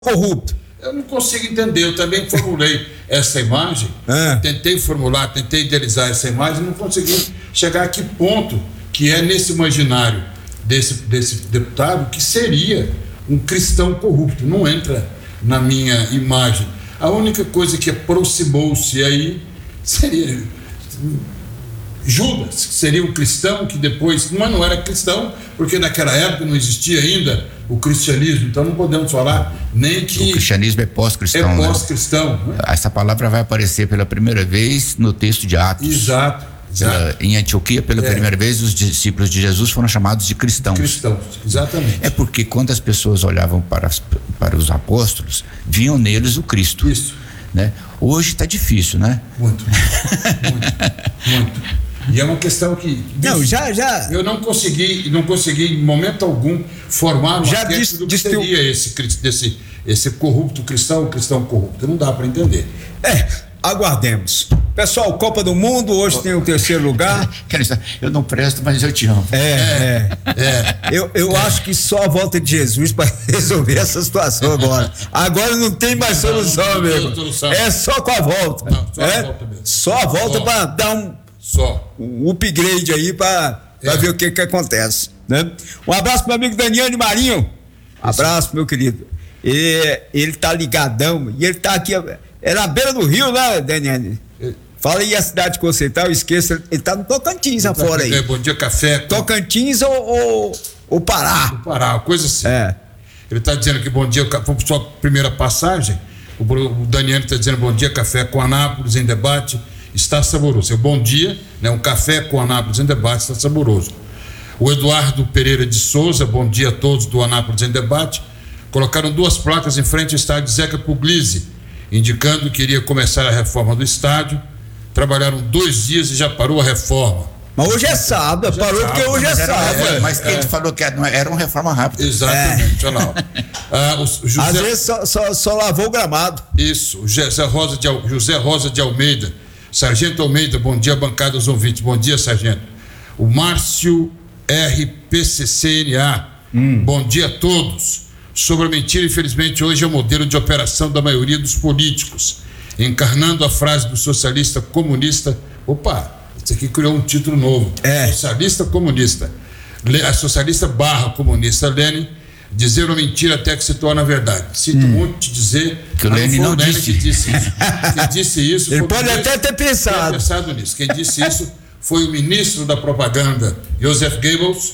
corrupto. Eu não consigo entender, eu também formulei essa imagem, tentei formular, tentei idealizar essa imagem, não consegui chegar a que ponto que é nesse imaginário desse deputado que seria um cristão corrupto. Não entra na minha imagem. A única coisa que aproximou-se aí seria Judas, que seria um cristão que depois, mas não era cristão, porque naquela época não existia ainda o cristianismo, então não podemos falar nem que... O cristianismo é pós-cristão. É pós-cristão. Né? Essa palavra vai aparecer pela primeira vez no texto de Atos. Exato. Em Antioquia, pela primeira vez, os discípulos de Jesus foram chamados de cristãos. Cristãos, exatamente. É porque quando as pessoas olhavam para os apóstolos, viam neles o Cristo. Isso. Né? Hoje está difícil, né? Muito. E é uma questão que... Eu não consegui em momento algum formar uma questão do que seria esse corrupto cristão corrupto. Não dá para entender. Aguardemos. Pessoal, Copa do Mundo, hoje tem o terceiro lugar. Eu não presto, mas eu te amo. Eu acho que só a volta de Jesus para resolver essa situação agora. Agora não tem mais solução, amigo. É só com a volta. Só a volta mesmo. Só a volta para dar um upgrade aí para ver o que acontece, né? Um abraço pro meu amigo Daniel Marinho. Abraço, meu querido. Ele tá ligadão e ele tá aqui, é na beira do rio, né, Daniel? Fala aí a cidade que você tá, eu esqueço, ele tá no Tocantins afora aí. Bom Dia Café. Tocantins ou Pará? O Pará, coisa assim. Ele tá dizendo que bom dia, vamos só primeira passagem, o Daniel está dizendo bom dia Café com Anápolis em debate, está saboroso. Bom dia, né? Um café com Anápolis em debate está saboroso. O Eduardo Pereira de Souza, bom dia a todos do Anápolis em debate, colocaram 2 placas em frente ao estádio Zeca Puglisi, indicando que iria começar a reforma do estádio. Trabalharam 2 dias e já parou a reforma. Mas hoje é sábado, parou porque hoje é sábado. Mas quem falou que era uma reforma rápida. Exatamente, olha lá. Às vezes só lavou o gramado. Isso, o José Rosa de Almeida. Sargento Almeida, bom dia, bancada dos ouvintes. Bom dia, Sargento. O Márcio RPCCNA, bom dia a todos. Sobre a mentira, infelizmente, hoje é o modelo de operação da maioria dos políticos, encarnando a frase do socialista comunista. Opa, isso aqui criou um título novo. Socialista comunista. A socialista / comunista Lenin, dizer uma mentira até que se torna verdade. Sinto muito te dizer que o Lenin não disse. Que disse isso. Quem disse isso ele pode até ter pensado nisso. Quem disse isso foi o ministro da propaganda, Joseph Goebbels,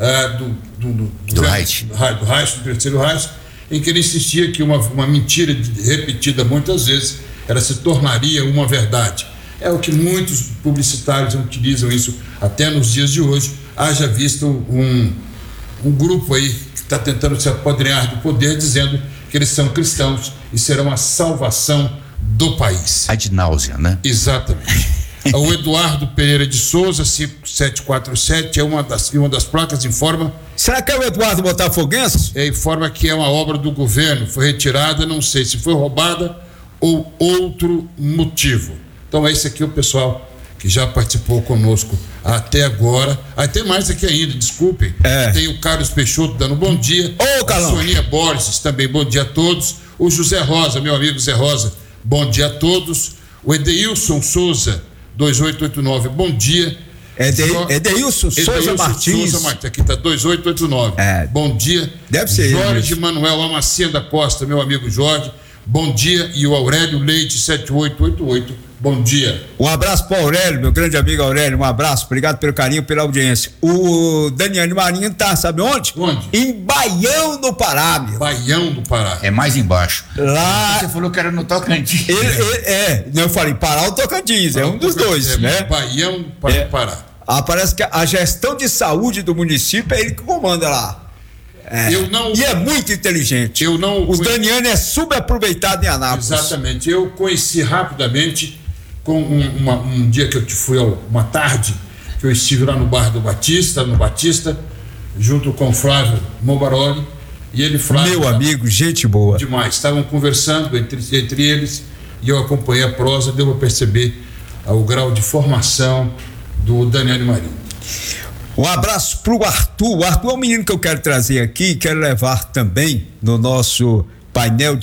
do Reich, do Terceiro Reich, em que ele insistia que uma mentira repetida muitas vezes, ela se tornaria uma verdade. É o que muitos publicitários utilizam isso até nos dias de hoje. Haja visto um grupo aí que está tentando se apoderar do poder, dizendo que eles são cristãos e serão a salvação do país. Ad náusea, né? Exatamente. O Eduardo Pereira de Souza, 5747, é uma das placas, informa. Será que é o Eduardo Botafoguense? Informa que é uma obra do governo, foi retirada, não sei se foi roubada ou outro motivo. Então esse aqui é o pessoal que já participou conosco até agora. Tem mais aqui ainda, desculpem. Tem o Carlos Peixoto dando bom dia. A Sonia Borges também, bom dia a todos. O José Rosa, meu amigo Zé Rosa, bom dia a todos. O Edeilson Souza, 2889, bom dia. Edeilson Souza Martins. Aqui está 2889. Bom dia. Deve ser. Jorge Manuel Amacia da Costa, meu amigo Jorge, bom dia. E o Aurélio Leite, 7888, bom dia. Um abraço para o Aurélio, meu grande amigo Aurélio, um abraço, obrigado pelo carinho, pela audiência. O Daniel Marinho tá, sabe onde? Em Baião do Pará, meu. Baião do Pará. É mais embaixo. Lá. Você falou que era no Tocantins. Eu falei Pará ou Tocantins, é um dos dois, né? Baião do Pará. Parece que a gestão de saúde do município é ele que comanda lá. E é muito inteligente. O Daniel é subaproveitado em Anápolis. Exatamente. Eu conheci rapidamente com um dia que eu fui, uma tarde, que eu estive lá no bar do Batista, junto com o Flávio Mobaroli, e ele, Flávio... Meu amigo, gente boa. Demais. Estavam conversando entre eles, e eu acompanhei a prosa, deu para perceber o grau de formação do Daniel Marinho. Um abraço pro Arthur. O Arthur é um menino que eu quero trazer aqui, quero levar também no nosso painel